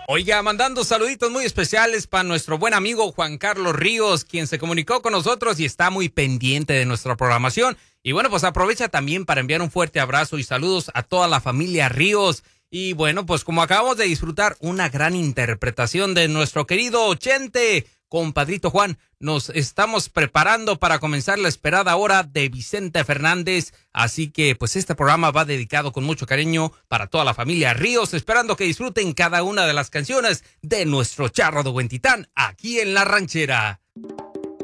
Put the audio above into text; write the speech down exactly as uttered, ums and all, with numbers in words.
Oiga, mandando saluditos muy especiales para nuestro buen amigo Juan Carlos Ríos, quien se comunicó con nosotros y está muy pendiente de nuestra programación. Y bueno, pues aprovecha también para enviar un fuerte abrazo y saludos a toda la familia Ríos. Y bueno, pues como acabamos de disfrutar una gran interpretación de nuestro querido Chente, compadrito Juan, nos estamos preparando para comenzar la esperada hora de Vicente Fernández, así que pues este programa va dedicado con mucho cariño para toda la familia Ríos, esperando que disfruten cada una de las canciones de nuestro Charro de Huentitán aquí en La Ranchera.